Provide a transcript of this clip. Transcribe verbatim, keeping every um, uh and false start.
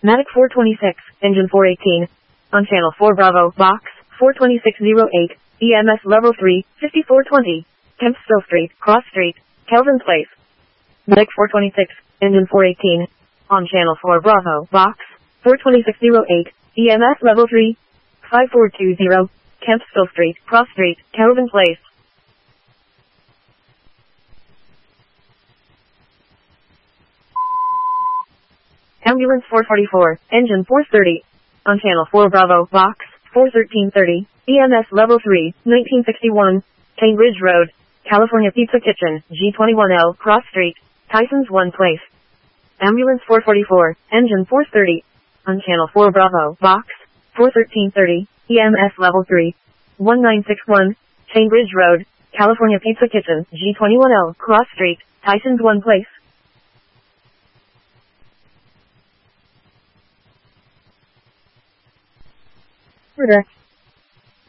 Matic four twenty-six, engine four eighteen. On channel four Bravo, box, four twenty-six oh eight, E M S level three, fifty-four twenty. Kempsville Street, Cross Street, Kelvin Place. Matic four twenty-six, engine four eighteen. On channel four Bravo, box, four twenty-six oh eight, E M S level three, five four two zero, Kempsville Street, Cross Street, Kelvin Place. Ambulance four forty-four, engine four thirty. On channel four Bravo, box, four thirteen thirty, E M S level three, nineteen sixty-one, Cambridge Road, California Pizza Kitchen, G twenty-one L, Cross Street, Tyson's One Place. Ambulance four forty-four, engine four thirty. On channel four Bravo, box, four thirteen thirty, E M S level three, nineteen sixty-one, Cambridge Road, California Pizza Kitchen, G twenty-one L, Cross Street, Tyson's One Place. Order.